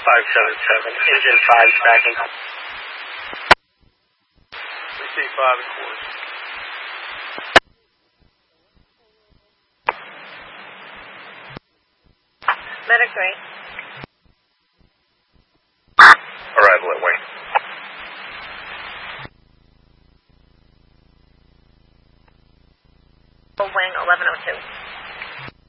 577, engine 5 tracking. We see 5 and course. Medic 3. Arrival at wing. Wing 1102.